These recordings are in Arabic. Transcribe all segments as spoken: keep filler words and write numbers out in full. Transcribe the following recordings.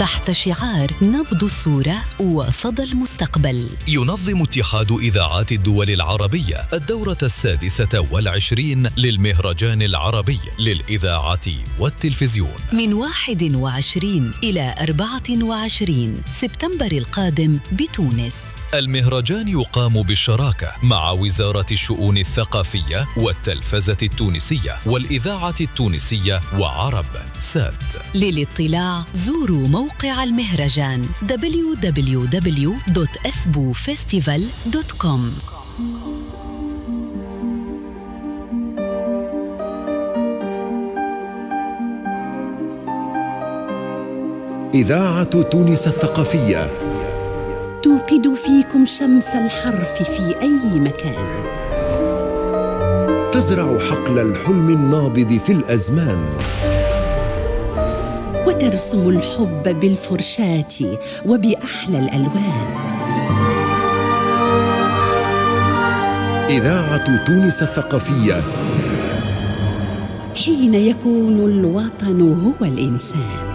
تحت شعار نبض الصورة وصدى المستقبل. ينظم اتحاد إذاعات الدول العربية الدورة السادسة والعشرين للمهرجان العربي للإذاعة والتلفزيون من واحد وعشرين إلى أربعة وعشرين سبتمبر القادم بتونس. المهرجان يقام بالشراكة مع وزارة الشؤون الثقافية والتلفزة التونسية والإذاعة التونسية وعرب سات. للاطلاع زوروا موقع المهرجان دبليو دبليو دبليو دوت اسبو فيستيفال دوت كوم. إذاعة تونس الثقافية توقد فيكم شمس الحرف في أي مكان، تزرع حقل الحلم النابض في الأزمان، وترسم الحب بالفرشاة وبأحلى الألوان. إذاعة تونس الثقافية، حين يكون الوطن هو الإنسان.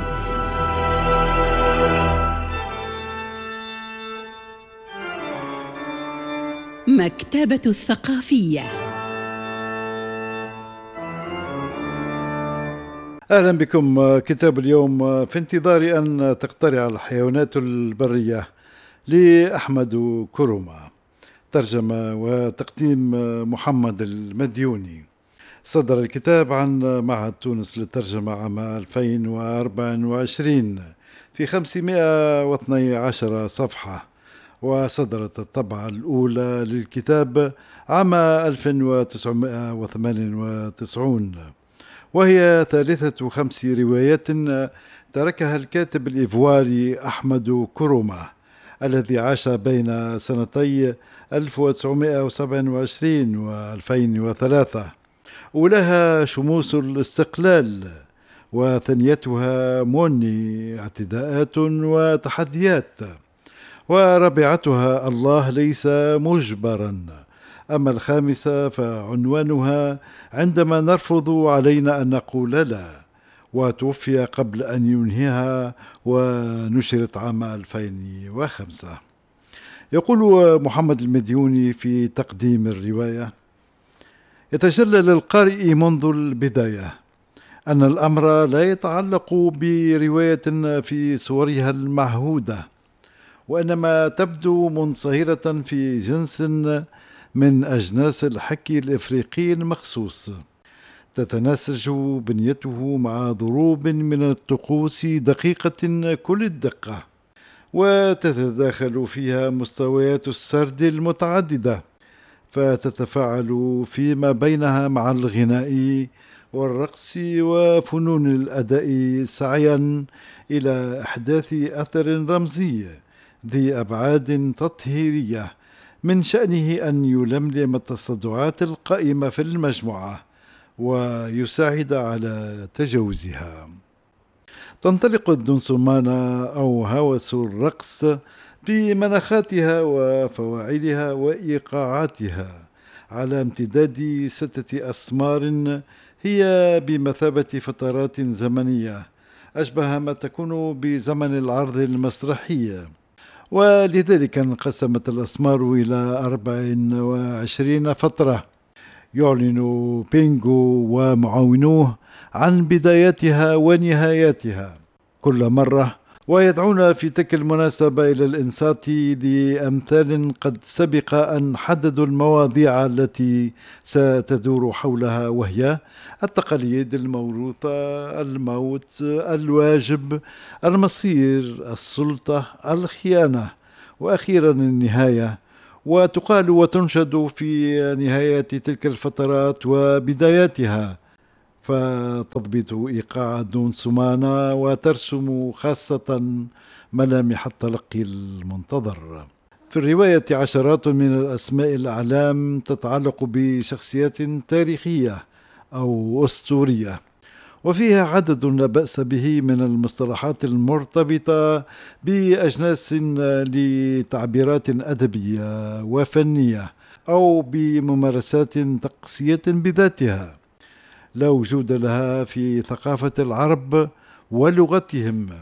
مكتبة الثقافية. أهلا بكم. كتاب اليوم في انتظار أن تقترع الحيوانات البرية لأحمد كروما، ترجمة وتقديم محمد المديوني. صدر الكتاب عن معهد تونس للترجمة عام ألفين وأربعة وعشرين في خمسمائة واثني عشر صفحة، وصدرت الطبعة الأولى للكتاب عام ألف وتسعمائة وثمانية وتسعين، وهي ثالثة خمس روايات تركها الكاتب الإيفواري أحمد كروما الذي عاش بين سنتي ألف وتسعمائة وسبعة وعشرين وألفين وثلاثة، ولها شموس الاستقلال، وثانيتها موني اعتداءات وتحديات، ورابعتها الله ليس مجبرا، أما الخامسة فعنوانها عندما نرفض علينا أن نقول لا، وتوفي قبل أن ينهيها ونشرت عام ألفين وخمسة. يقول محمد المديوني في تقديم الرواية: يتجلى للقارئ منذ البداية أن الأمر لا يتعلق برواية في صورها المعهودة، وإنما تبدو منصهرة في جنس من أجناس الحكي الإفريقي المخصوص، تتناسج بنيته مع ضروب من الطقوس دقيقة كل الدقة، وتتداخل فيها مستويات السرد المتعددة، فتتفاعل فيما بينها مع الغناء والرقص وفنون الأداء سعيا إلى إحداث أثر رمزي ذي أبعاد تطهيرية من شأنه أن يلملم التصدعات القائمة في المجموعة ويساعد على تجاوزها. تنطلق الدنسمانة أو هوس الرقص بمناخاتها وفواعلها وإيقاعاتها على امتداد ستة أسمار هي بمثابة فترات زمنية أشبه ما تكون بزمن العرض المسرحي، ولذلك انقسمت الأسمار إلى أربع وعشرين فترة يعلن بينغو ومعاونوه عن بداياتها ونهاياتها كل مرة، ويدعون في تلك المناسبة إلى الإنصات لأمثال قد سبق أن حددوا المواضيع التي ستدور حولها، وهي التقاليد الموروثة، الموت، الواجب، المصير، السلطة، الخيانة، وأخيرا النهاية. وتقال وتنشد في نهاية تلك الفترات وبداياتها، فتضبط إيقاع الدنسمانة وترسم خاصة ملامح التلقي المنتظر. في الرواية عشرات من الأسماء الأعلام تتعلق بشخصيات تاريخية أو أسطورية، وفيها عدد لا بأس به من المصطلحات المرتبطة بأجناس لتعبيرات أدبية وفنية أو بممارسات طقسية بذاتها لا وجود لها في ثقافة العرب ولغتهم،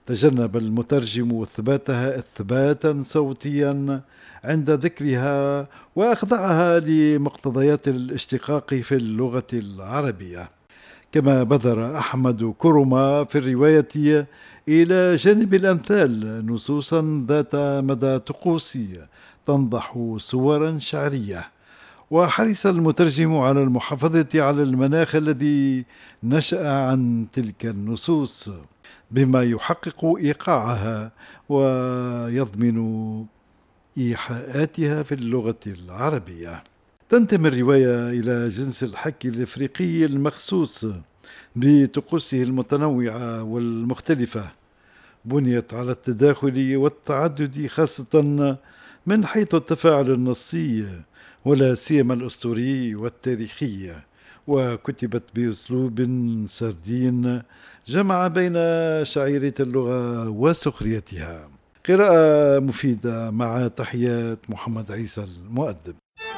تجنب المترجم إثباتها إثباتا صوتيا عند ذكرها وأخضعها لمقتضيات الاشتقاق في اللغة العربية. كما بذر أحمد كرمة في الرواية إلى جانب الأمثال نصوصا ذات مدى طقوسي تنضح صورا شعرية، وحرص المترجم على المحافظة على المناخ الذي نشأ عن تلك النصوص بما يحقق إيقاعها ويضمن إيحاءاتها في اللغة العربية. تنتمي الرواية إلى جنس الحكي الإفريقي المخصوص بطقوسه المتنوعة والمختلفة، بنيت على التداخل والتعدد خاصة من حيث التفاعل النصي ولا سيما الأسطوري والتاريخي، وكتبت بأسلوب سردين جمع بين شعيرة اللغة وسخريتها. قراءة مفيدة مع تحيات محمد عيسى المؤدب.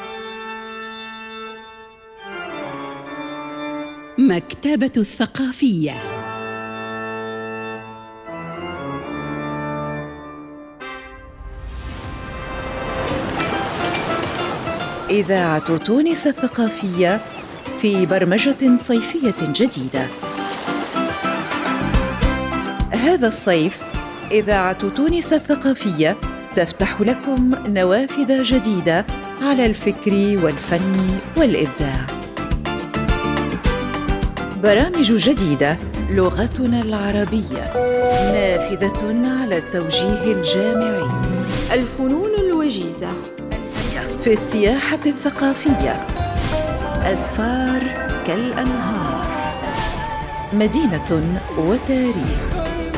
مكتبة الثقافية. إذاعة تونس الثقافية في برمجة صيفية جديدة. هذا الصيف إذاعة تونس الثقافية تفتح لكم نوافذ جديدة على الفكر والفن والإبداع. برامج جديدة، لغتنا العربية، نافذة على التوجيه الجامعي، الفنون الوجيزة في السياحة الثقافية، أسفار كالأنهار، مدينة وتاريخ،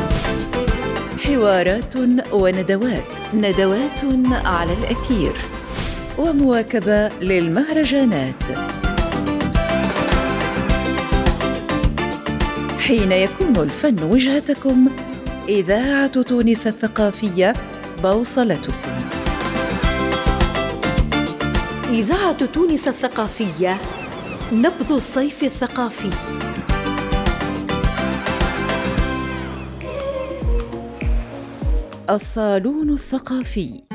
حوارات وندوات، ندوات على الأثير، ومواكبة للمهرجانات. حين يكون الفن وجهتكم، إذاعة تونس الثقافية بوصلتكم. إذاعة تونس الثقافية، نبض الصيف الثقافي. الصالون الثقافي.